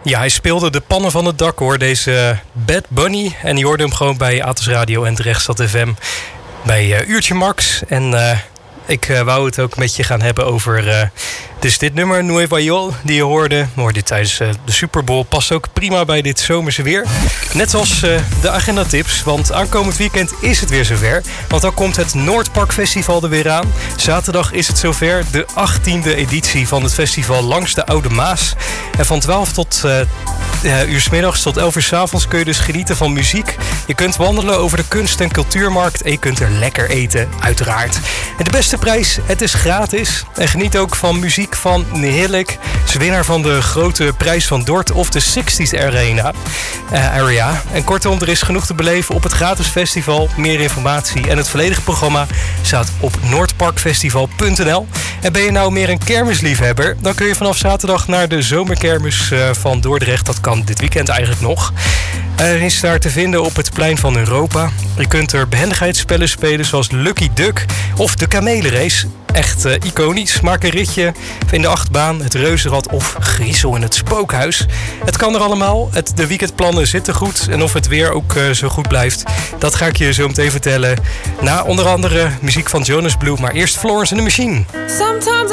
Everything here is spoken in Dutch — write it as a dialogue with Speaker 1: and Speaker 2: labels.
Speaker 1: Ja, hij speelde de pannen van het dak hoor, deze Bad Bunny. En je hoorde hem gewoon bij Atos Radio en Drechtstad FM bij Uurtje Max. En ik wou het ook met je gaan hebben over dus dit nummer, Nueva York, die je hoorde. Dit tijdens de Super Bowl. Past ook prima bij dit zomerse weer. Net als de agenda tips, want aankomend weekend is het weer zover. Want dan komt het Noordpark Festival er weer aan. Zaterdag is het zover, de 18e editie van het festival langs de Oude Maas. En van 12 tot uur 's middags tot 11 uur 's avonds kun je dus genieten van muziek. Je kunt wandelen over de kunst- en cultuurmarkt en je kunt er lekker eten, uiteraard. En de beste prijs, het is gratis. En geniet ook van muziek van Nihillik, winnaar van de grote prijs van Dort of de 60s Area. En kortom, er is genoeg te beleven op het gratis festival. Meer informatie en het volledige programma staat op noordparkfestival.nl. En ben je nou meer een kermisliefhebber, dan kun je vanaf zaterdag naar de zomerkermis van Dordrecht. Dat kan dit weekend eigenlijk nog. Er is daar te vinden op het plein van Europa. Je kunt er behendigheidsspellen spelen zoals Lucky Duck of de kamelenrace. Echt iconisch. Maak een ritje in de achtbaan, het reuzenrad of griezel in het spookhuis. Het kan er allemaal. De weekendplannen zitten goed. En of het weer ook zo goed blijft, dat ga ik je zo meteen vertellen. Na onder andere muziek van Jonas Blue, maar eerst Florence and the Machine. Sometimes